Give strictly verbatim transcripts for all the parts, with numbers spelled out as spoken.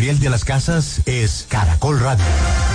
Gabriel de las Casas es Caracol Radio.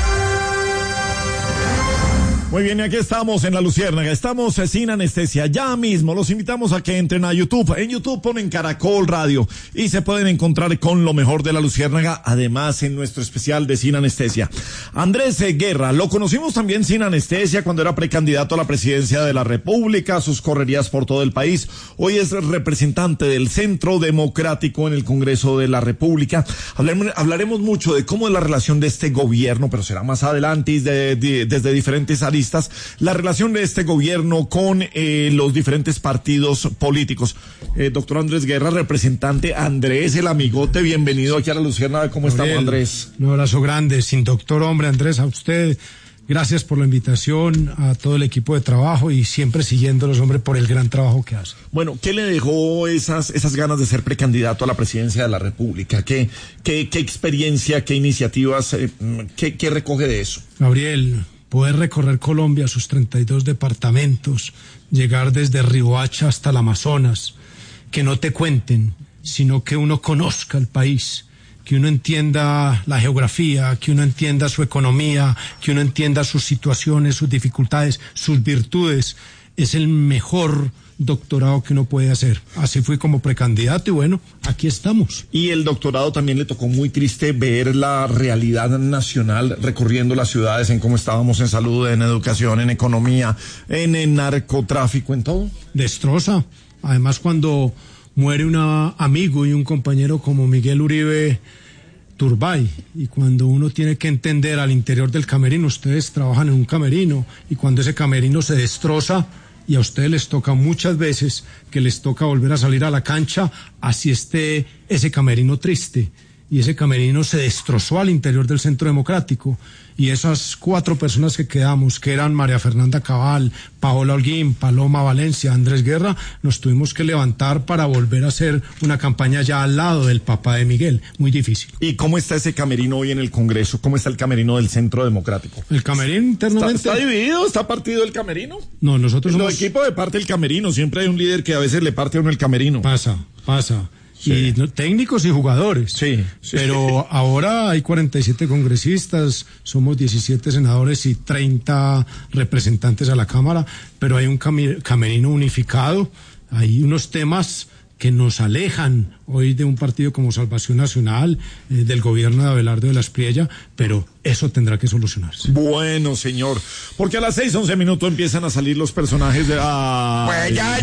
Muy bien, y aquí estamos en La Luciérnaga, estamos sin anestesia, ya mismo los invitamos a que entren a YouTube, en YouTube ponen Caracol Radio y se pueden encontrar con lo mejor de La Luciérnaga, además en nuestro especial de Sin Anestesia. Andrés Guerra, lo conocimos también sin anestesia cuando era precandidato a la presidencia de la República, sus correrías por todo el país, hoy es representante del Centro Democrático en el Congreso de la República. Hablaremos, hablaremos mucho de cómo es la relación de este gobierno, pero será más adelante y de, de, desde diferentes áreas, la relación de este gobierno con eh, los diferentes partidos políticos. Eh, doctor Andrés Guerra, representante Andrés, el amigote, bienvenido aquí a La Luciérnaga. ¿Cómo Gabriel, estamos, Andrés? Un abrazo grande, sin doctor, hombre, Andrés, a usted. Gracias por la invitación, a todo el equipo de trabajo y siempre siguiéndolos, hombre, por el gran trabajo que hace. Bueno, ¿qué le dejó esas esas ganas de ser precandidato a la presidencia de la República? ¿Qué, qué, qué experiencia, qué iniciativas, eh, qué, qué recoge de eso? Gabriel, poder recorrer Colombia, sus treinta y dos departamentos, llegar desde Riohacha hasta el Amazonas, que no te cuenten, sino que uno conozca el país, que uno entienda la geografía, que uno entienda su economía, que uno entienda sus situaciones, sus dificultades, sus virtudes, es el mejor doctorado que uno puede hacer. Así fui como precandidato y bueno, aquí estamos. Y el doctorado también le tocó muy triste ver la realidad nacional recorriendo las ciudades, en cómo estábamos en salud, en educación, en economía, en el narcotráfico, en todo. Destroza. Además, cuando muere un amigo y un compañero como Miguel Uribe Turbay, y cuando uno tiene que entender al interior del camerino, ustedes trabajan en un camerino, y cuando ese camerino se destroza, y a ustedes les toca muchas veces que les toca volver a salir a la cancha, así esté ese camerino triste. Y ese camerino se destrozó al interior del Centro Democrático. Y esas cuatro personas que quedamos, que eran María Fernanda Cabal, Paola Holguín, Paloma Valencia, Andrés Guerra, nos tuvimos que levantar para volver a hacer una campaña ya al lado del papá de Miguel. Muy difícil. ¿Y cómo está ese camerino hoy en el Congreso? ¿Cómo está el camerino del Centro Democrático? El camerino internamente... ¿Está, está dividido? ¿Está partido el camerino? No, nosotros somos... Los equipos de parte el camerino. Siempre hay un líder que a veces le parte a uno el camerino. Pasa, pasa. Sí. Y no, técnicos y jugadores. Sí, sí. Pero ahora hay cuarenta y siete congresistas, somos diecisiete senadores y treinta representantes a la Cámara, pero hay un cami- camerino unificado, hay unos temas que nos alejan hoy de un partido como Salvación Nacional, eh, del gobierno de Abelardo de la Espriella, pero eso tendrá que solucionarse. Bueno, señor, porque a las seis once minutos empiezan a salir los personajes de... Ah, ¡Buenas,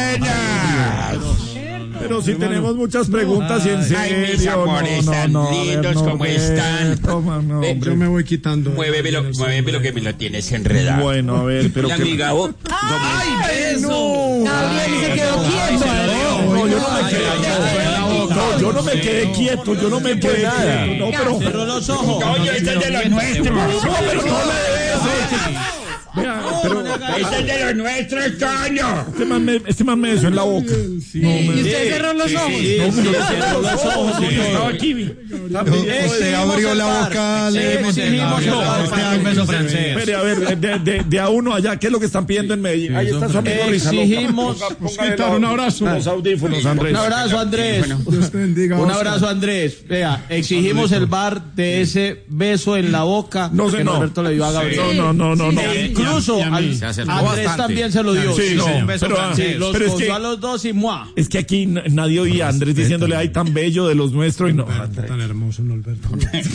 buenas! Pero si tenemos muchas preguntas y en serio. Ay, mis amores, no, tan no, no, lindos ver, no, como ver, están. Toma, no, Ven, hombre. Yo me voy quitando. Muévelo, muévelo que me lo tienes enredado. Bueno, a ver, pero La que... amiga, vos. ¡Ay, no! Gabriel se quedó quieto. No, yo no me quedé quieto. No, yo no me quedé quieto, yo no me quedé quieto. No, pero... Cerró los ojos. Coño, este es de los nuestros. No, pero no le des. Vea, pero... Este es de los nuestros, coño. Este man me, este man me besó en la boca. Sí. No, ¿y usted cerró los ojos? Sí, no, yo cerró los ojos. Estaba aquí. Este abrió la boca, le exigimos un beso francés. Espere, a ver, de, de, de a uno allá, ¿qué es lo que están pidiendo en Medellín? Ahí está su amigo Rizaloca. Exigimos un abrazo. Los audífonos, Andrés. un abrazo, Andrés. Dios te bendiga. Un abrazo, Andrés. Vea, exigimos el bar de ese beso en la boca No sé, que no. Roberto le dio a Gabriel. No, no, no, no. E incluso al- Andrés también se lo dio. Sí, no, pero, Sí, los pero es cogió que, a los dos y ¡mua! es que aquí n- nadie oía a Andrés diciéndole, ay, tan bello de los nuestros y no. Norberto, tan hermoso, Norberto.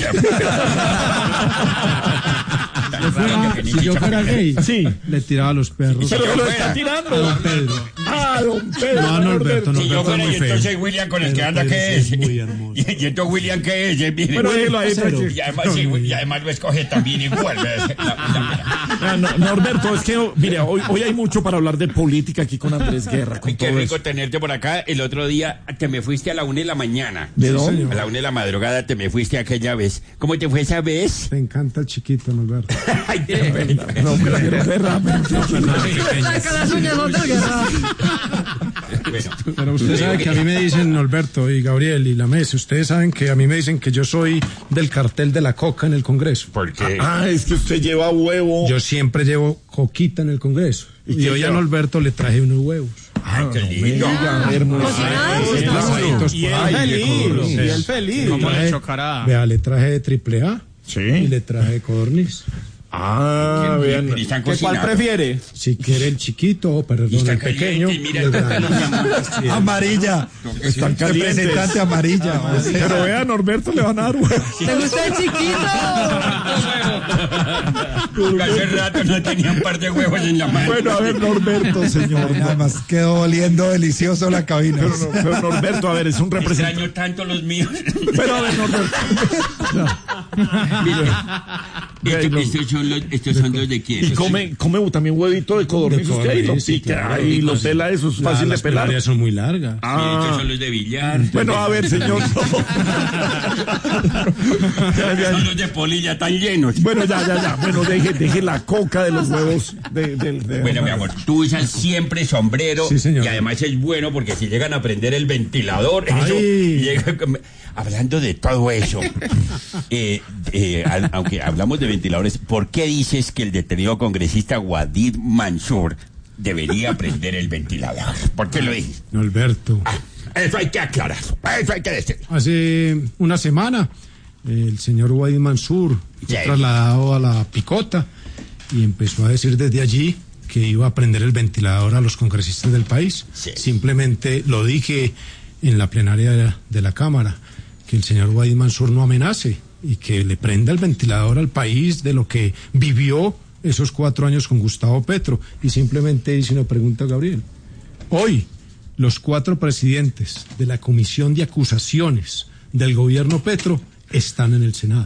Si yo fuera gay, Sí. le tiraba a los perros. Pero se lo está tirando. A don Pedro. Ah, don Pedro. No, a Norberto, Si yo Norberto fuera es muy y feo. entonces William con el que anda, ¿qué es? Muy hermoso. Y y entonces William, ¿qué es? Eh, mire. Pero déjelo ahí, Cero. tranquilo. Y además, sí, y además lo escoge también igual. ¿ves? La- la- Ah, no, Norberto, es que, mire, hoy, hoy hay mucho para hablar de política aquí con Andrés Guerra, con Ay, qué todo rico eso. tenerte por acá. El otro día te me fuiste a la una de la mañana. ¿De dónde? A la una de la madrugada te me fuiste aquella vez. ¿Cómo te fue esa vez? Te encanta el chiquito, Norberto. Ay, qué pena. No, pero Andrés Guerra, Saca las uñas, don Guerra. Bueno, Pero usted sabe que a mí me dicen, Norberto y Gabriel y la mesa, ustedes saben que a mí me dicen que yo soy del cartel de la coca en el Congreso. ¿por qué? Ah, es que usted lleva huevo. Yo siempre llevo coquita en el Congreso. ¿Y Y, qué hoy a lleva? Norberto le traje unos huevos. Ay, qué lindo. Y él feliz, y él feliz. ¿Cómo le chocará? Vea, le traje de triple A Sí. y le traje de codorniz. Ah, vean. ¿Qué cuál prefiere? Si quiere el chiquito, o perdón, el pequeño. Mira, el grande. Sí, Amarilla. Están calientes. Representante amarilla. Pero vean, Norberto le van a dar huevos. ¿Te gusta el chiquito? Hace rato no tenía un par de huevos en la mano. Bueno, a ver, Norberto, señor. Nada más quedó oliendo delicioso la cabina. Pero, no, pero Norberto, a ver, es un representante. Extraño tanto los míos. Pero a ver, Norberto. Esto- estos son los, estos son los de quién. Y come, come también huevito de codorniz De usted y lo codorniz, sí, pica claro. y lo pela, eso es fácil de Las pelar. pelarias son muy largas. Sí, Ah, estos son los de billar. bueno, a ver, señor. Ya, ya, Son los de polilla tan llenos. bueno, ya, ya, ya. Bueno, deje, deje la coca de los huevos. De, de- de- Bueno, mi amor, tú usas siempre sombrero. Sí, señor. Y además es bueno porque si llegan a prender el ventilador, eso Ay. llega con- hablando de todo eso, eh, eh, al- aunque hablamos de ventiladores, ¿por qué dices que el detenido congresista Wadid Mansur debería prender el ventilador? ¿Por qué lo dices? Norberto. Ah, eso hay que aclarar, eso hay que decir. Hace una semana, el señor Wadid Mansur fue Sí. trasladado a la picota y empezó a decir desde allí que iba a prender el ventilador a los congresistas del país. Sí. Simplemente lo dije en la plenaria de la, de la Cámara, que el señor Wadid Mansur no amenace y que le prenda el ventilador al país de lo que vivió esos cuatro años con Gustavo Petro. Y simplemente hice una pregunta a Gabriel. Hoy, los cuatro presidentes de la Comisión de Acusaciones del gobierno Petro están en el Senado.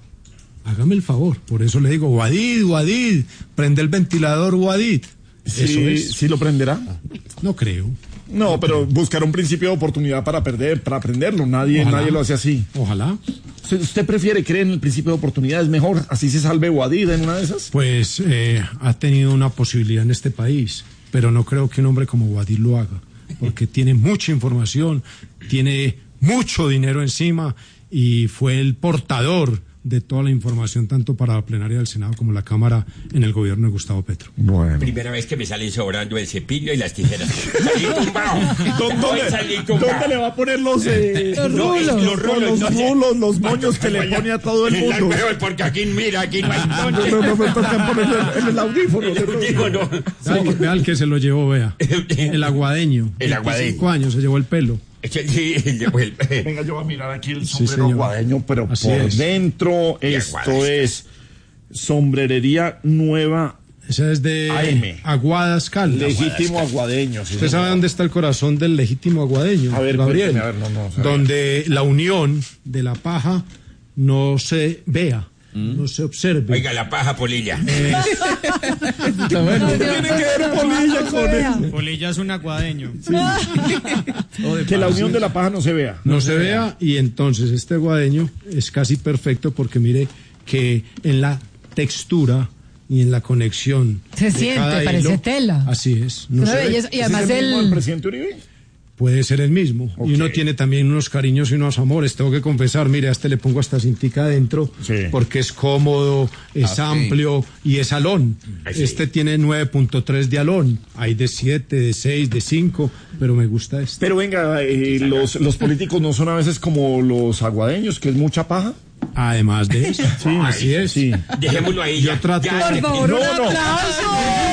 Hágame el favor, por eso le digo, Wadid, Wadid, prende el ventilador, Wadid. Eso Sí, es. ¿sí lo prenderá? No creo. No, pero buscar un principio de oportunidad para perder, para aprenderlo. Nadie, Ojalá. nadie lo hace así. Ojalá. ¿Usted, usted prefiere creer en el principio de oportunidad? ¿Es mejor? ¿Así se salve Wadid en una de esas? Pues eh, ha tenido una posibilidad en este país, pero no creo que un hombre como Wadid lo haga, porque tiene mucha información, tiene mucho dinero encima y fue el portador de toda la información tanto para la plenaria del Senado como la Cámara en el gobierno de Gustavo Petro. Bueno. Primera vez que me salen sobrando el cepillo y las tijeras. Salí tumbado. Hoy salí tumbado. ¿Dónde le va a poner los, eh, Los No, es rulos. los rulos, los no sé. rulos, los moños que le pone a todo el En la mundo? peor, porque aquí, mira, aquí no hay No, noche. no, no, me toca ponerle en el audífono. Digo, no. Vea que- vea el que se lo llevó, vea. El aguadeño. El aguadeño. veinticinco años se llevó el pelo. Sí, el- el- Venga, yo voy a mirar aquí el Sí, sombrero señor. aguadeño, pero Así por es. dentro Y esto aguadas. es sombrerería nueva, Ese es de A M. Aguadas Caldas. legítimo aguadeño. sí, ¿Usted sabe señor. dónde está el corazón del legítimo aguadeño? A ver, Gabriel. cuénteme, a ver, no, no, sabía. Donde la unión de la paja no se vea, no se observe. Oiga, la paja polilla. Está bueno. Tiene que ver polilla con él. Polilla es un aguadeño. Que la unión de la paja no se vea. No se vea y entonces este aguadeño es casi perfecto porque mire que en la textura y en la conexión Se de siente, cada parece hilo, tela. así es. No Una se ve. belleza. Y ¿Ese además es el mismo del el... presidente Uribe? Puede ser el mismo. Ok. Y uno tiene también unos cariños y unos amores. Tengo que confesar, mire, a este le pongo hasta cintica adentro Sí. porque es cómodo, es amplio y es alón. Ah, sí. Este tiene nueve punto tres de alón. Hay de siete, de seis, de cinco, pero me gusta este. Pero venga, eh, los, los políticos no son a veces como los aguadeños, que es mucha paja. Además de eso, así es. Sí. Dejémoslo ahí. Yo ya, trato- ya, Por ya. favor, No, un no. aplauso.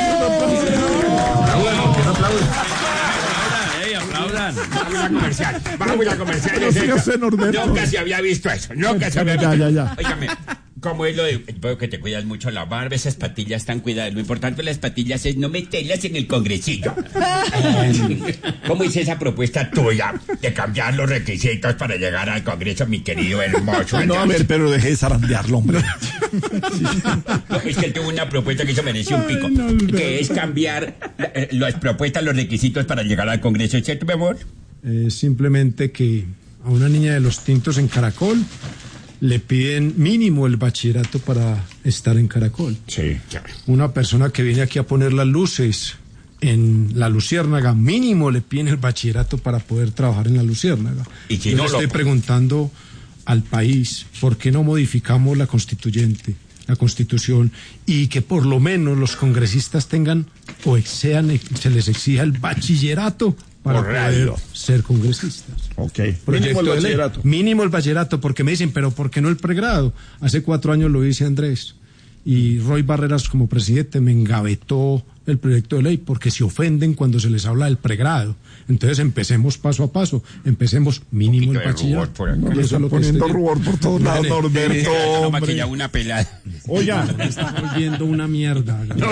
¡Ey, aplaudan! Vamos a comercial. Vamos a comercial. Pero sígase, Norberto. Nunca se había visto eso. Nunca se había Ya, visto. ya, ya. Óigame, ¿cómo es lo de. Veo que te cuidas mucho la barba, esas patillas están cuidadas. Lo importante de las patillas es no meterlas en el congresillo. ¿Cómo hice esa propuesta tuya de cambiar los requisitos para llegar al congreso, mi querido hermoso? No, a ver, pero deje de zarandearlo, hombre. No, es que él tuvo una propuesta que eso mereció un pico. Que es cambiar eh, las propuestas, los requisitos para llegar al congreso, ¿cierto, mi amor? Eh, simplemente que a una niña de los tintos en Caracol le piden mínimo el bachillerato para estar en Caracol. Sí. Una persona que viene aquí a poner las luces en la Luciérnaga, mínimo le piden el bachillerato para poder trabajar en la Luciérnaga. Y si Yo no le lo- estoy preguntando al país, ¿por qué no modificamos la constituyente? la Constitución, y que por lo menos los congresistas tengan o sean, se les exija el bachillerato para Por poder radio. ser congresistas. Ok. Proyecto Mínimo el de ley. bachillerato. Mínimo el bachillerato, porque me dicen, pero ¿por qué no el pregrado? Hace cuatro años lo hice Andrés, y Roy Barreras como presidente me engavetó el proyecto de ley porque se ofenden cuando se les habla del pregrado. Entonces empecemos paso a paso, empecemos mínimo el poquito de bachillerato. rubor por acá. Y Le eso es están lo que poniendo estoy- rubor por todos lados, Mire, Norberto, No hombre. maquilla una pelada. Oiga, Me está volviendo una mierda. No,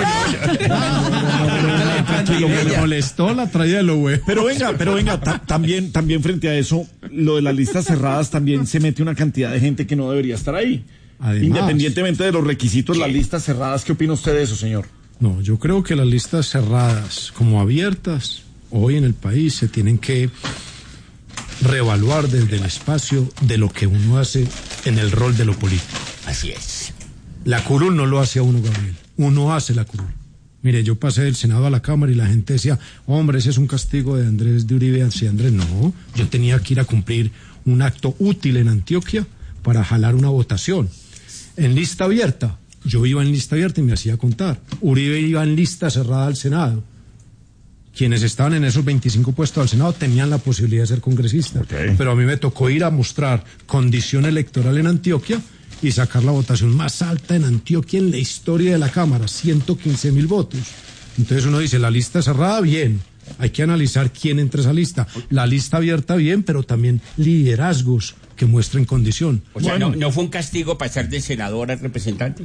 no, Tranquilo, me molestó la traída de lo güey. pero venga, pero venga, ta- también, también frente a eso, lo de las listas cerradas también se mete una cantidad de gente que no debería estar ahí. Además. Independientemente de los requisitos, las listas cerradas, ¿qué opina usted de eso, señor? No, yo creo que las listas cerradas como abiertas hoy en el país se tienen que reevaluar desde el espacio de lo que uno hace en el rol de lo político. Así es. La curul no lo hace a uno, Gabriel. Uno hace la curul. Mire, yo pasé del Senado a la Cámara y la gente decía, hombre, ese es un castigo de Andrés de Uribe hacia Andrés. No, yo tenía que ir a cumplir un acto útil en Antioquia para jalar una votación. En lista abierta, yo iba en lista abierta y me hacía contar. Uribe iba en lista cerrada al Senado. Quienes estaban en esos veinticinco puestos al Senado tenían la posibilidad de ser congresistas. Ok. Pero a mí me tocó ir a mostrar condición electoral en Antioquia y sacar la votación más alta en Antioquia en la historia de la Cámara, ciento quince mil votos. Entonces uno dice, la lista cerrada, bien. Hay que analizar quién entra a esa lista. La lista abierta, bien, pero también liderazgos que muestren condición. O sea, Bueno. ¿no, ¿no fue un castigo pasar de senador a representante?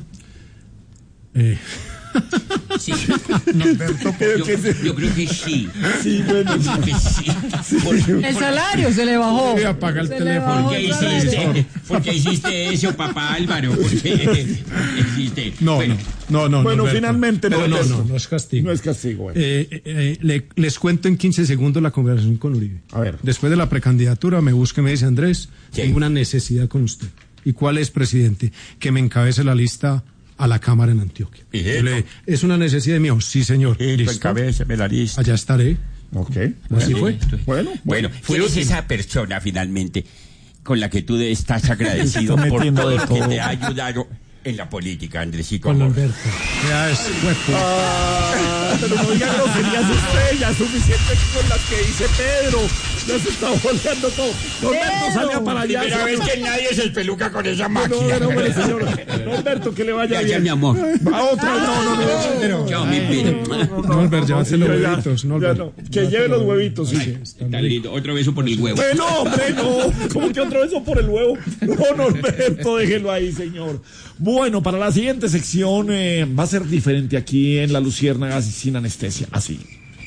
Eh, Sí. Creo Yo, que sí. yo creo que sí. Sí, bueno, Yo creo que sí. ¿Por, El salario se le bajó. Voy a apagar el Se teléfono. le bajó por qué el salario. hiciste, ¿Por qué hiciste eso, papá Álvaro? ¿Por qué hiciste? no, Bueno, no, no, no. Bueno, Norberto. finalmente, Pero no, Norberto. no, no es castigo. no es castigo, bueno. Eh, eh, eh, le- les cuento en quince segundos la conversación con Uribe. A ver. Después de la precandidatura me busca y me dice, Andrés, Sí. tengo una necesidad con usted. ¿Y cuál es, presidente? Que me encabece la lista a la Cámara en Antioquia. Hijo. Yo le- ¿Es una necesidad mía? Sí, señor. ¿Listo? me la lista. Allá estaré. Ok. Así fue. Bueno, Bueno, ¿quién es esa persona finalmente con la que tú estás agradecido Está por metiendo todo de lo que todo. te ha ayudado en la política, Andresito? Con amor? Alberto. Ya es hueco. Ah, pero no diga groserías usted, ya es suficiente con las que dice Pedro. Ya se está volteando todo. Norberto, salga para allá. Primera vez que nadie se espeluca con esa No, máquina. no, hombre, señor. Norberto, que le vaya Ya, ya, bien. mi amor. A otra, no, no, no. Pero, Chao, mi vida. Norbert, llévate los Ya, ya, huevitos. ya Norbert. no. Que lleve los huevitos, sí. Está lindo. Otro beso por el huevo. Bueno, hombre, no. ¿Cómo que otro beso por el huevo? No, Norberto, déjelo ahí, señor. Bueno, para la siguiente sección eh, va a ser diferente aquí en La Luciérnaga sin anestesia. Así.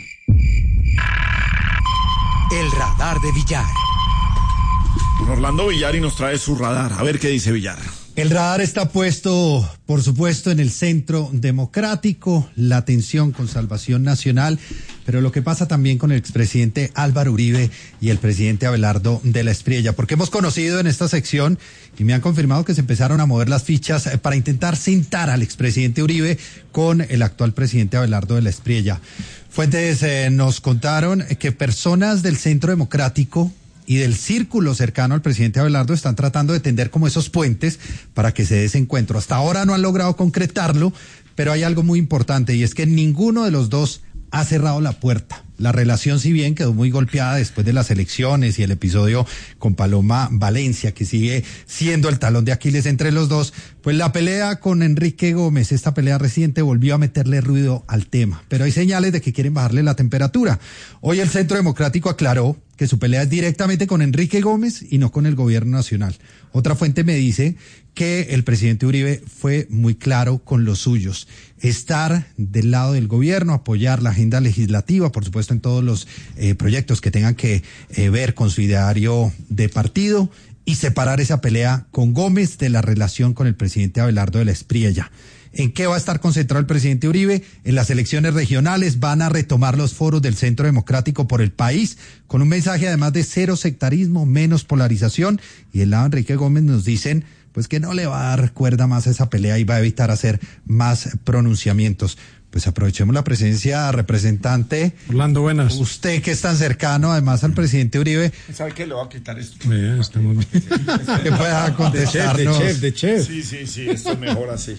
El radar de Villar. Orlando Villar y nos trae su radar. A ver qué dice Villar. el radar está puesto, por supuesto, en el centro democrático, la atención con Salvación Nacional, pero lo que pasa también con el expresidente Álvaro Uribe y el presidente Abelardo de la Espriella, porque hemos conocido en esta sección y me han confirmado que se empezaron a mover las fichas para intentar sentar al expresidente Uribe con el actual presidente Abelardo de la Espriella. Fuentes eh, nos contaron que personas del Centro Democrático y del círculo cercano al presidente Abelardo están tratando de tender como esos puentes para que se dé ese encuentro. Hasta ahora no han logrado concretarlo, pero hay algo muy importante y es que ninguno de los dos ha cerrado la puerta. La relación, si bien quedó muy golpeada después de las elecciones y el episodio con Paloma Valencia, que sigue siendo el talón de Aquiles entre los dos, pues la pelea con Enrique Gómez, esta pelea reciente, volvió a meterle ruido al tema. Pero hay señales de que quieren bajarle la temperatura. Hoy el Centro Democrático aclaró que su pelea es directamente con Enrique Gómez y no con el gobierno nacional. Otra fuente me dice que el presidente Uribe fue muy claro con los suyos. Estar del lado del gobierno, apoyar la agenda legislativa, por supuesto en todos los eh, proyectos que tengan que eh, ver con su ideario de partido y separar esa pelea con Gómez de la relación con el presidente Abelardo de la Espriella. ¿En qué va a estar concentrado el presidente Uribe? En las elecciones regionales van a retomar los foros del Centro Democrático por el país, con un mensaje además de cero sectarismo, menos polarización, y el lado de Enrique Gómez nos dicen pues que no le va a dar cuerda más a esa pelea y va a evitar hacer más pronunciamientos. pues aprovechemos la presencia, representante. Orlando, buenas. Usted que es tan cercano además al presidente Uribe. ¿Sabe qué? Le voy a quitar esto. Bien, estamos bien. Que pueda contestarnos. De chef, de chef. Sí, sí, sí, esto es mejor así.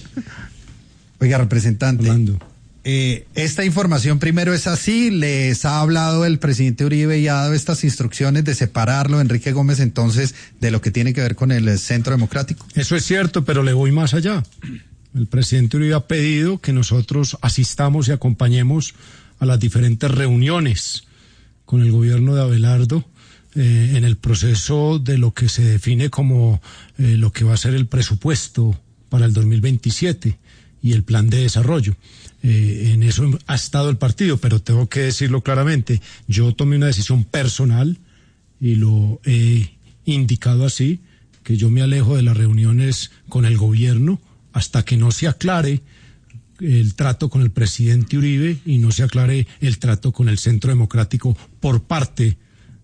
Oiga, representante. Orlando. Eh, esta información primero es así, les ha hablado el presidente Uribe y ha dado estas instrucciones de separarlo, Enrique Gómez, entonces, de lo que tiene que ver con el Centro Democrático. Eso es cierto, pero le voy más allá. El presidente Uribe ha pedido que nosotros asistamos y acompañemos a las diferentes reuniones con el gobierno de Abelardo eh, en el proceso de lo que se define como eh, lo que va a ser el presupuesto para el dos mil veintisiete y el plan de desarrollo. Eh, en eso ha estado el partido, pero tengo que decirlo claramente, yo tomé una decisión personal y lo he indicado así, que yo me alejo de las reuniones con el gobierno hasta que no se aclare el trato con el presidente Uribe y no se aclare el trato con el Centro Democrático por parte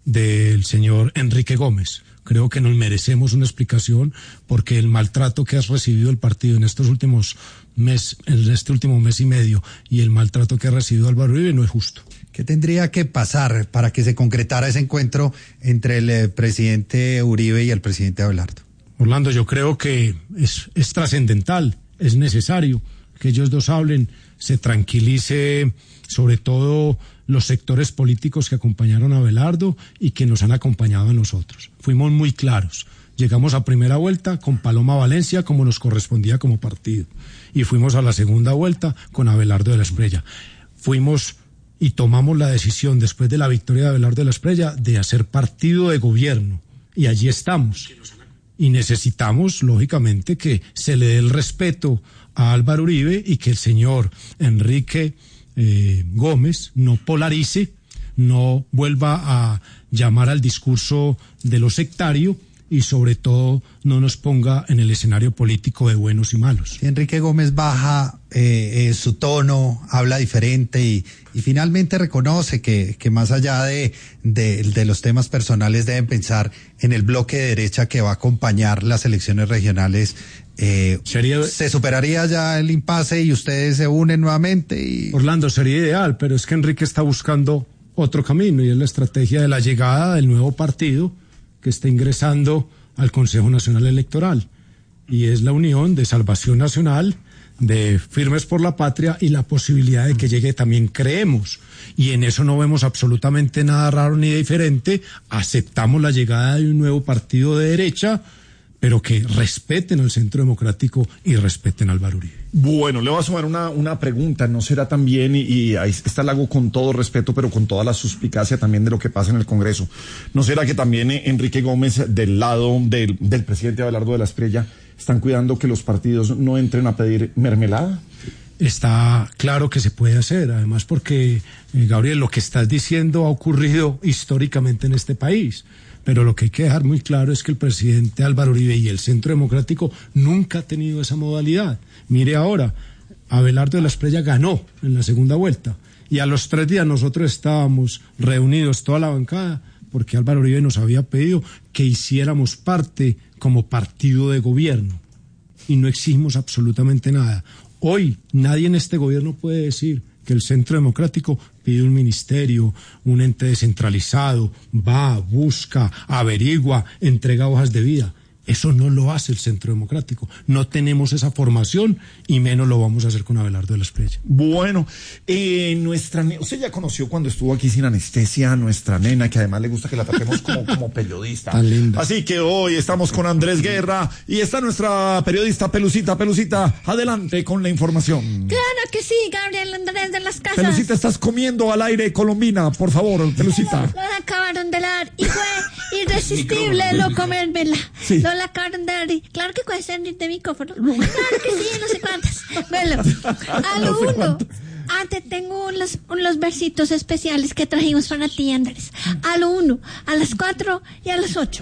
del señor Enrique Gómez. Creo que nos merecemos una explicación porque el maltrato que has recibido el partido en estos últimos mes, en este último mes y medio y el maltrato que ha recibido Álvaro Uribe no es justo. ¿Qué tendría que pasar para que se concretara ese encuentro entre el eh, presidente Uribe y el presidente Abelardo? Orlando, yo creo que es, es trascendental, es necesario que ellos dos hablen, se tranquilice sobre todo los sectores políticos que acompañaron a Abelardo y que nos han acompañado a nosotros. Fuimos muy claros. Llegamos a primera vuelta con Paloma Valencia como nos correspondía como partido y fuimos a la segunda vuelta con Abelardo de la Espriella. Fuimos y tomamos la decisión después de la victoria de Abelardo de la Espriella de hacer partido de gobierno y allí estamos. Y necesitamos, lógicamente, que se le dé el respeto a Álvaro Uribe y que el señor Enrique eh, Gómez no polarice, no vuelva a llamar al discurso de lo sectario y sobre todo no nos ponga en el escenario político de buenos y malos. Enrique Gómez baja eh, eh, su tono, habla diferente y, y finalmente reconoce que, que más allá de, de, de los temas personales deben pensar en el bloque de derecha que va a acompañar las elecciones regionales. Eh, Sería... ¿Se superaría ya el impasse y ustedes se unen nuevamente? Y... Orlando, sería ideal, pero es que Enrique está buscando otro camino y es la estrategia de la llegada del nuevo partido que está ingresando al Consejo Nacional Electoral y es la unión de Salvación Nacional, de Firmes por la Patria y la posibilidad de que llegue también Creemos y en eso no vemos absolutamente nada raro ni diferente, aceptamos la llegada de un nuevo partido de derecha pero que respeten al Centro Democrático y respeten a Álvaro Uribe. Bueno, le voy a sumar una, una pregunta, ¿no será también, y, y ahí está la hago con todo respeto, pero con toda la suspicacia también de lo que pasa en el Congreso, ¿no será que también eh, Enrique Gómez, del lado del, del presidente Abelardo de la Espriella, están cuidando que los partidos no entren a pedir mermelada? Está claro que se puede hacer, además porque, eh, Gabriel, lo que estás diciendo ha ocurrido históricamente en este país. Pero lo que hay que dejar muy claro es que el presidente Álvaro Uribe y el Centro Democrático nunca ha tenido esa modalidad. Mire ahora, Abelardo de la Espriella ganó en la segunda vuelta y a los tres días nosotros estábamos reunidos toda la bancada porque Álvaro Uribe nos había pedido que hiciéramos parte como partido de gobierno y no exigimos absolutamente nada. Hoy nadie en este gobierno puede decir que el Centro Democrático pide un ministerio, un ente descentralizado, va, busca, averigua, entrega hojas de vida. Eso no lo hace el Centro Democrático. No tenemos esa formación y menos lo vamos a hacer con Abelardo de la Espriella. Bueno, eh, nuestra usted ya conoció cuando estuvo aquí sin anestesia a nuestra nena, que además le gusta que la tratemos como, como periodista. Tan linda. Así que hoy estamos con Andrés Guerra y está nuestra periodista Pelucita. Pelucita, adelante con la información. Claro que sí, Gabriel Andrés de las Casas. Pelucita, estás comiendo al aire colombina, por favor, Pelucita. Lo acabaron de dar y fue irresistible lo comérmela. Sí. Lo acabaron de dar y claro que puede ser de micrófono. Claro que sí, no sé cuántas. Bueno, a lo No sé uno. cuántas. Antes tengo unos, unos versitos especiales que trajimos para ti, Andrés. A lo uno, a las cuatro y a las ocho.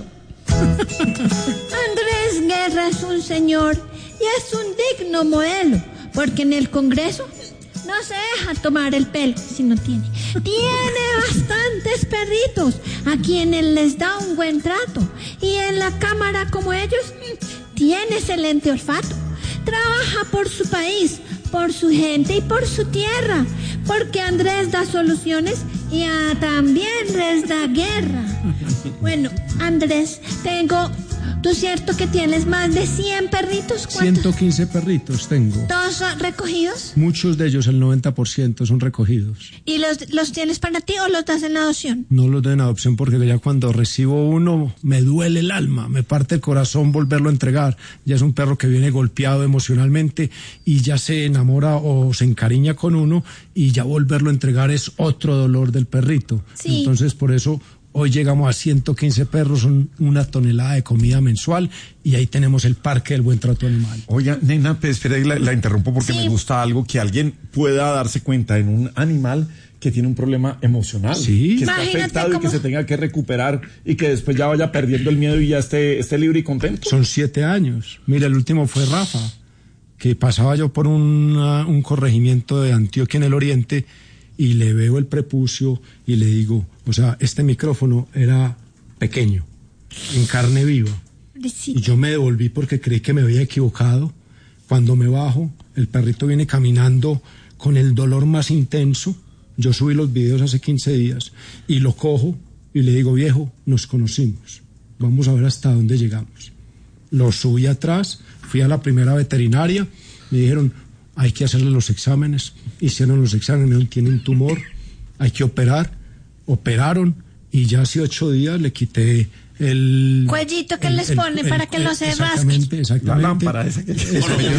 Andrés Guerra es un señor y es un digno modelo, porque en el Congreso no se deja tomar el pelo si no tiene. Tiene bastantes perritos a quienes les da un buen trato. Y en la Cámara, como ellos, tiene excelente olfato. Trabaja por su país, por su gente y por su tierra, porque Andrés da soluciones y a también les da guerra. Bueno, Andrés, tengo... ¿Tú cierto que tienes más de cien perritos? ¿Cuántos? ciento quince perritos tengo. ¿Todos son recogidos? Muchos de ellos, el noventa por ciento, son recogidos. ¿Y los, los tienes para ti o los das en adopción? No los doy en adopción porque ya cuando recibo uno me duele el alma, me parte el corazón volverlo a entregar. Ya es un perro que viene golpeado emocionalmente y ya se enamora o se encariña con uno y ya volverlo a entregar es otro dolor del perrito. Sí. Entonces por eso... Hoy llegamos a ciento quince perros, son una tonelada de comida mensual y ahí tenemos el Parque del Buen Trato Animal. Oiga, nena, pues, espera, la, la interrumpo porque Sí. me gusta algo, que alguien pueda darse cuenta en un animal que tiene un problema emocional, Sí. que está Imagínate afectado y cómo- que se tenga que recuperar y que después ya vaya perdiendo el miedo y ya esté, esté libre y contento. Son siete años. Mira, el último fue Rafa, que pasaba yo por una- un corregimiento de Antioquia en el oriente y le veo el prepucio y le digo, o sea, este micrófono era pequeño, en carne viva. Y yo me devolví porque creí que me había equivocado. Cuando me bajo, el perrito viene caminando con el dolor más intenso. Yo subí los videos hace quince días y lo cojo y le digo, viejo, nos conocimos. Vamos a ver hasta dónde llegamos. Lo subí atrás, fui a la primera veterinaria, me dijeron, hay que hacerle los exámenes. Hicieron los exámenes, me dijeron, tiene un tumor, hay que operar. Operaron y ya hace ocho días le quité el... Cuellito que el- les el- pone el- para que no se rasque. Exactamente, exactamente. La lámpara esa que... Ese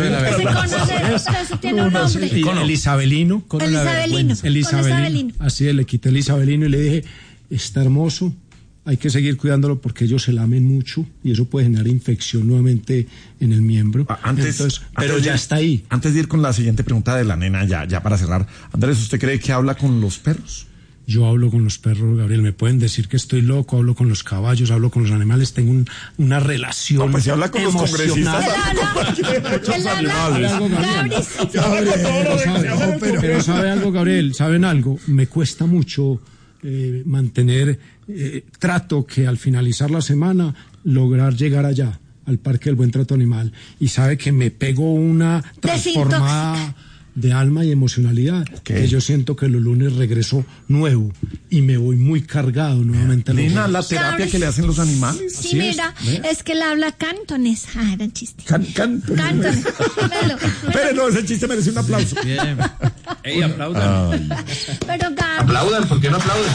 conoce, eso tiene un nombre. Y el isabelino. El isabelino. El Con isabelino. isabelino. Así es, le quité el isabelino y le dije, está hermoso, hay que seguir cuidándolo porque ellos se lamen mucho y eso puede generar infección nuevamente en el miembro. Ah, Antes, Entonces, pero antes de ya ir- está ahí. Antes de ir con la siguiente pregunta de la nena, ya, ya para cerrar. Andrés, ¿usted cree que habla con los perros? Yo hablo con los perros, Gabriel, me pueden decir que estoy loco, hablo con los caballos, hablo con los animales, tengo un- una relación No, pues si habla con los emocional. congresistas. Él habla, ¿Sabe algo, Gabriel? Gabri, sí. Pero sabe, pero, pero sabe algo, Gabriel, ¿saben algo? Me cuesta mucho eh, mantener eh, trato que al finalizar la semana lograr llegar allá, al Parque del Buen Trato Animal. Y sabe que me pego una transformada de alma y emocionalidad. Que yo siento que los lunes regreso nuevo y me voy muy cargado nuevamente. a los Nena, lunes. la terapia que le hacen los animales. Sí, Así es, mira, ¿ve? es que él habla cantones. Ah, era chiste. Can, can, Cantones. Pero, Pero no, ese chiste merece un aplauso. Bien. Ey, aplaudan. pero Gaby, Aplaudan, ¿por qué no aplauden?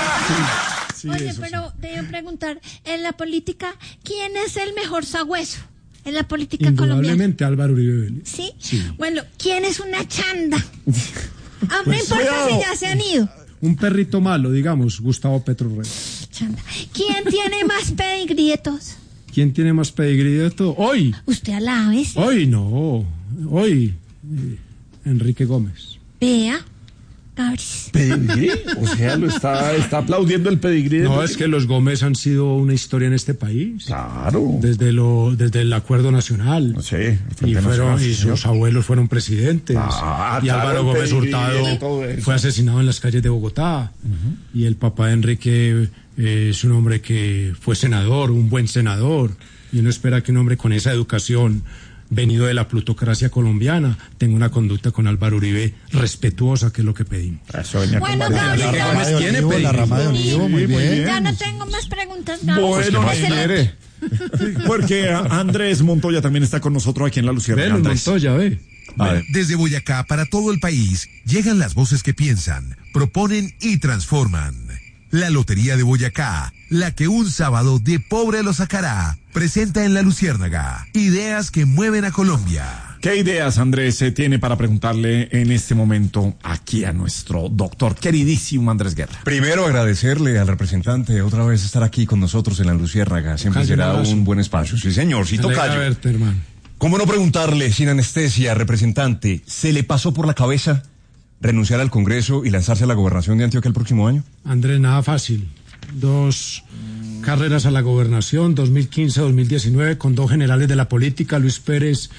oye, pero te iba a preguntar, en la política, ¿quién es el mejor sagüeso? En la política colombiana. Indudablemente Álvaro Uribe Vélez. ¿Sí? Sí. Bueno, ¿quién es una chanda? Ah, no Pues, importa cuidado. si ya se han ido. Un perrito malo, digamos, Gustavo Petro Reyes. Chanda. ¿Quién tiene más pedigrí de todos? ¿Quién tiene más pedigrí de todo? Hoy, Usted alabe, ¿sí? hoy no, hoy eh, Enrique Gómez. Vea, Gabris. ¿Pedigrí? O sea, lo está, está aplaudiendo el pedigrí. de- No, es que los Gómez han sido una historia en este país. Claro. Desde lo, desde el acuerdo nacional. Sí, el Frente Y fueron, Nacional, y sí, señor. sus abuelos fueron presidentes. Ah, y claro, Álvaro el Gómez pedigrí y Hurtado todo eso. fue asesinado en las calles de Bogotá. Y el papá de Enrique eh, es un hombre que fue senador, un buen senador. Y uno espera que un hombre con esa educación, venido de la plutocracia colombiana, tenga una conducta con Álvaro Uribe respetuosa, que es lo que pedimos. Eso venía con Bueno, María. Gabriel, La rama de tiene olivo, la pedigrí. rama de olivo, muy Sí, muy bien. bien. ya no tengo más preguntas, Gabris. Bueno, Es el- quiere. Porque Andrés Montoya también está con nosotros aquí en La Lucierna. Ven, Andrés. Montoya, ve. A ver. Desde Boyacá para todo el país llegan las voces que piensan, proponen y transforman. La Lotería de Boyacá, la que un sábado de pobre lo sacará, presenta en La Luciérnaga ideas que mueven a Colombia. ¿Qué ideas, Andrés, se tiene para preguntarle en este momento aquí a nuestro doctor, queridísimo Andrés Guerra? Primero agradecerle al representante otra vez estar aquí con nosotros en la Luciérnaga. Siempre Tocayo, será un abrazo. un buen espacio. Sí, señor, sí, Me alegra tocayo. verte, hermano. ¿Cómo no preguntarle, sin anestesia, representante, ¿se le pasó por la cabeza renunciar al Congreso y lanzarse a la gobernación de Antioquia el próximo año? Andrés, nada fácil. Dos carreras a la gobernación, dos mil quince a dos mil diecinueve, con dos generales de la política, Luis Pérez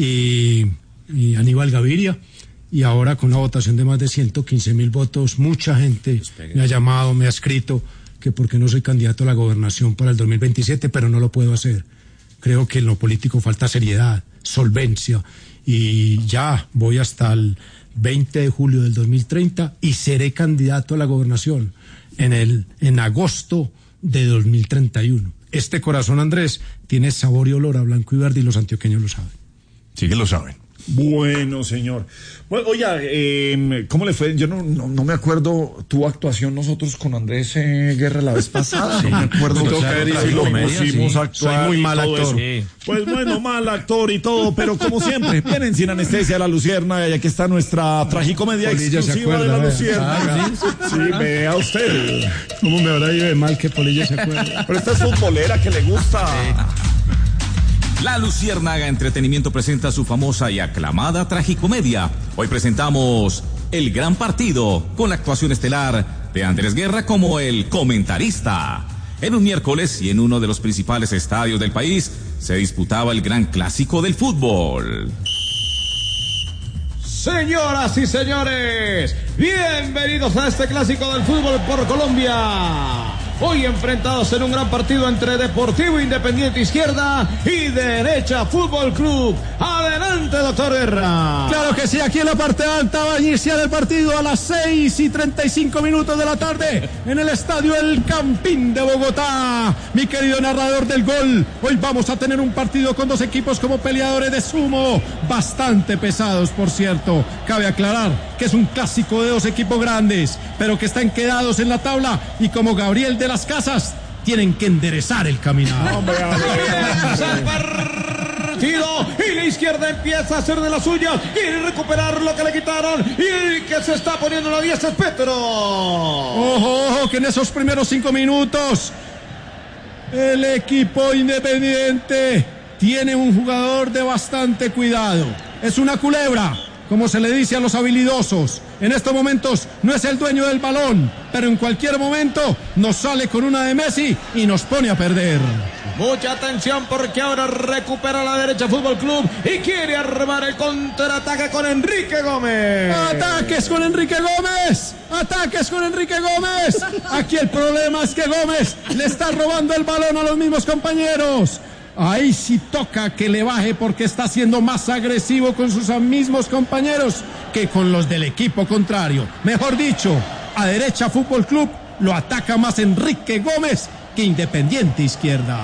y, y Aníbal Gaviria. Y ahora con una votación de más de ciento quince mil votos, mucha gente me ha llamado, me ha escrito que por qué no soy candidato a la gobernación para el dos mil veintisiete, pero no lo puedo hacer. creo que en lo político falta seriedad, solvencia, y ya voy hasta el veinte de julio del dos mil treinta y seré candidato a la gobernación en, el, en agosto de dos mil treinta y uno. Este corazón, Andrés, tiene sabor y olor a blanco y verde y los antioqueños lo saben. Sí que lo saben. Bueno, señor. Bueno, oye, eh, ¿cómo le fue? Yo no, no, no me acuerdo tu actuación nosotros con Andrés eh, Guerra la vez pasada. Sí, no me acuerdo. Tengo que ver si lo pusimos sí. a actuar. Soy muy y mal todo actor. eso. Sí. Pues bueno, mal actor y todo, pero como siempre, vienen Sin Anestesia La Luciérnaga y aquí está nuestra tragicomedia Polilla exclusiva acuerda, de La vea. Luciérnaga. Ah, sí, sí, vea usted. ¿Cómo me habrá ido de mal que Polilla se acuerda? Pero esta es futbolera que le gusta. La Luciérnaga Entretenimiento presenta su famosa y aclamada tragicomedia. Hoy presentamos El Gran Partido, con la actuación estelar de Andrés Guerra como el comentarista. En un miércoles y en uno de los principales estadios del país se disputaba el gran clásico del fútbol. Señoras y señores, bienvenidos a este clásico del fútbol por Colombia. Hoy enfrentados en un gran partido entre Deportivo Independiente Izquierda y Derecha Fútbol Club. Adelante, doctor Guerra. Claro que sí, aquí en la parte alta va a iniciar el partido a las seis y treinta y cinco minutos de la tarde en el estadio El Campín de Bogotá. Mi querido narrador del gol, hoy vamos a tener un partido con dos equipos como peleadores de sumo, bastante pesados, por cierto. Cabe aclarar que es un clásico de dos equipos grandes, pero que están quedados en la tabla y como Gabriel de las Casas tienen que enderezar el caminar. Hombre, comienza el partido y la izquierda empieza a hacer de las suyas, quiere recuperar lo que le quitaron y el que se está poniendo la diez es Petro. Ojo, ojo, que en esos primeros cinco minutos el equipo Independiente tiene un jugador de bastante cuidado. Es una culebra, como se le dice a los habilidosos. En estos momentos no es el dueño del balón, pero en cualquier momento nos sale con una de Messi y nos pone a perder. Mucha atención porque ahora recupera la Derecha Fútbol Club y quiere armar el contraataque con Enrique Gómez. ¡Ataques con Enrique Gómez! ¡Ataques con Enrique Gómez! Aquí el problema es que Gómez le está robando el balón a los mismos compañeros. Ahí sí toca que le baje porque está siendo más agresivo con sus mismos compañeros que con los del equipo contrario. Mejor dicho, a Derecha Fútbol Club lo ataca más Enrique Gómez que Independiente Izquierda.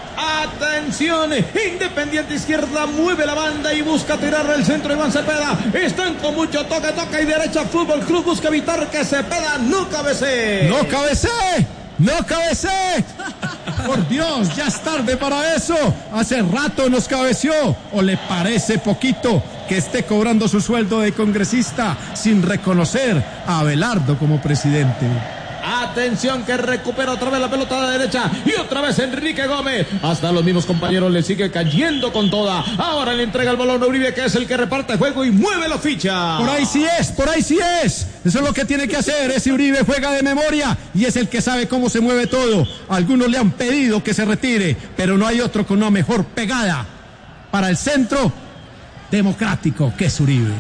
Atención, Independiente Izquierda mueve la banda y busca tirar el centro Iván Cepeda. Están con mucho toque, toca y Derecha Fútbol Club busca evitar que Cepeda no cabecee. ¡No cabecee! ¡No cabecee! Por Dios, ya es tarde para eso. Hace rato nos cabeció. ¿O le parece poquito que esté cobrando su sueldo de congresista sin reconocer a Abelardo como presidente? Atención que recupera otra vez la pelota de derecha y otra vez Enrique Gómez. Hasta los mismos compañeros le sigue cayendo con toda. Ahora le entrega el balón a Uribe, que es el que reparte juego y mueve la ficha. Por ahí sí es, por ahí sí es. Eso es lo que tiene que hacer. Ese Uribe juega de memoria y es el que sabe cómo se mueve todo. Algunos le han pedido que se retire, pero no hay otro con una mejor pegada para el centro democrático que es Uribe.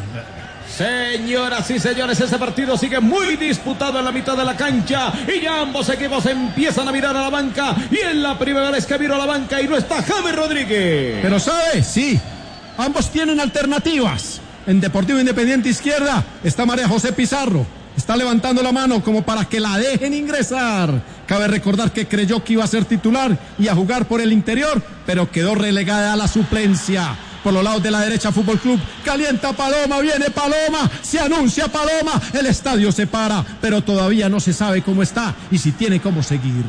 Señoras y señores, ese partido sigue muy disputado en la mitad de la cancha y ya ambos equipos empiezan a mirar a la banca y es la primera vez que miro a la banca y no está James Rodríguez. Pero ¿sabe? Sí, ambos tienen alternativas. En Deportivo Independiente Izquierda está María José Pizarro. Está levantando la mano como para que la dejen ingresar. Cabe recordar que creyó que iba a ser titular y a jugar por el interior, pero quedó relegada a la suplencia. Por los lados de la Derecha Fútbol Club, calienta Paloma, viene Paloma, se anuncia Paloma, el estadio se para, pero todavía no se sabe cómo está y si tiene cómo seguir.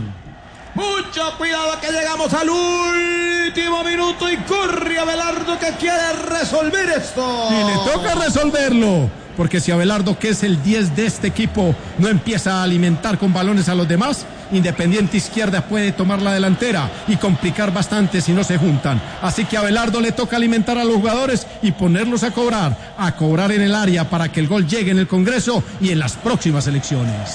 Mucho cuidado que llegamos al último minuto y corre Abelardo que quiere resolver esto. Y le toca resolverlo, porque si Abelardo, que es el diez de este equipo, no empieza a alimentar con balones a los demás, Independiente Izquierda puede tomar la delantera y complicar bastante si no se juntan. Así que a Abelardo le toca alimentar a los jugadores y ponerlos a cobrar, a cobrar en el área para que el gol llegue en el Congreso y en las próximas elecciones.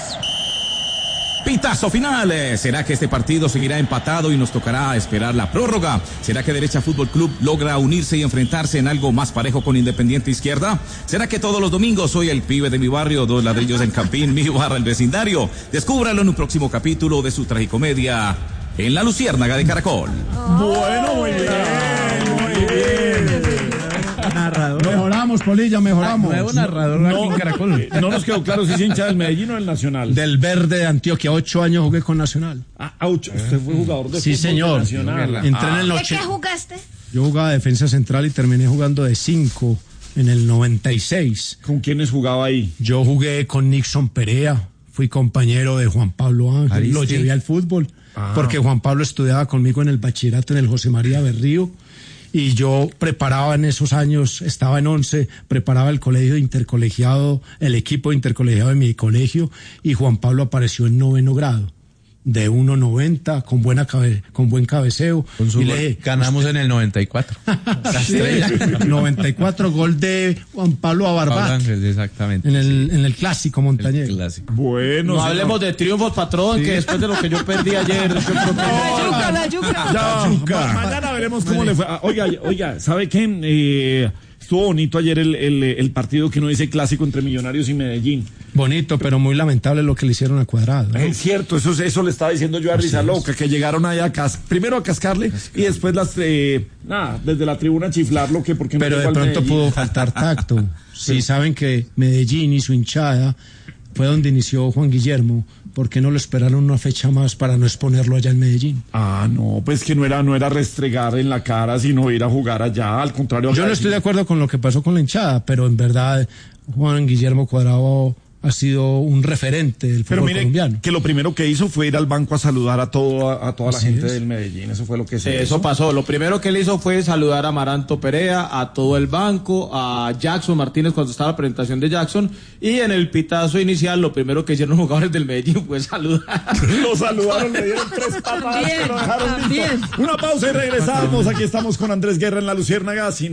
Pitazo final. ¿Será que este partido seguirá empatado y nos tocará esperar la prórroga? ¿Será que Derecha Fútbol Club logra unirse y enfrentarse en algo más parejo con Independiente Izquierda? ¿Será que todos los domingos soy el pibe de mi barrio, dos ladrillos en Campín, mi barra el vecindario? Descúbralo en un próximo capítulo de su tragicomedia en La Luciérnaga de Caracol. Bueno, muy bien, muy bien. Narrador. Mejoramos, Polilla, mejoramos. Nuevo narrador no, aquí en Caracol. No nos quedó claro si es hincha del Medellín o del Nacional. Del Verde de Antioquia, ocho años jugué con Nacional. Ah, ocho. Usted fue jugador de sí, fútbol señor. Nacional. Entré en el ¿De noche. qué jugaste? Yo jugaba defensa central y terminé jugando de cinco en el noventa y seis. ¿Con quiénes jugaba ahí? Yo jugué con Nixon Perea, fui compañero de Juan Pablo Ángel, Aristi. lo llevé al fútbol, Ah. porque Juan Pablo estudiaba conmigo en el bachillerato en el José María Berrío, y yo preparaba en esos años, estaba en once, preparaba el colegio intercolegiado, el equipo intercolegiado de mi colegio, y Juan Pablo apareció en noveno grado, de uno noventa, con buena cabe, con buen cabeceo. Con su y gol, le, ganamos en el noventa y cuatro. La Sí, estrella. noventa y cuatro, gol de Juan Pablo Pablo Abarbat, Ángel, exactamente. en el, en el clásico montañero. El clásico. Bueno, No señor. hablemos de triunfos, patrón, que después de lo que yo perdí ayer, yo creo que... La yuca, la yuca. Ya, ma- mañana veremos cómo le fue. Ah, Oiga, oiga, ¿sabe qué? Eh, estuvo bonito ayer el, el, el partido que uno dice clásico entre Millonarios y Medellín. Bonito, pero muy lamentable lo que le hicieron a Cuadrado, ¿no? Es cierto, eso, eso le estaba diciendo yo a Risa Loca, que llegaron ahí a cas primero a cascarle y después las eh, nada, desde la tribuna a chiflarlo que porque no Pero de llegó al pronto Medellín. pudo faltar tacto. Si saben que Medellín y su hinchada fue donde inició Juan Guillermo, ¿por qué no lo esperaron una fecha más para no exponerlo allá en Medellín? Ah, no, pues que no era, no era restregar en la cara, sino ir a jugar allá, al contrario. Yo no estoy de acuerdo con lo que pasó con la hinchada, pero en verdad Juan Guillermo Cuadrado ha sido un referente del Pero fútbol mire, colombiano. que lo primero que hizo fue ir al banco a saludar a, todo, a, a toda la Así gente es. del Medellín, eso fue lo que Sí, se eso hizo. pasó. Lo primero que él hizo fue saludar a Amaranto Perea, a todo el banco, a Jackson Martínez cuando estaba la presentación de Jackson, y en el pitazo inicial lo primero que hicieron los jugadores del Medellín fue saludar. Lo saludaron, le dieron tres patadas, También, que lo dejaron listo. también. Una pausa y regresamos. Aquí estamos con Andrés Guerra en La Luciérnaga. Sin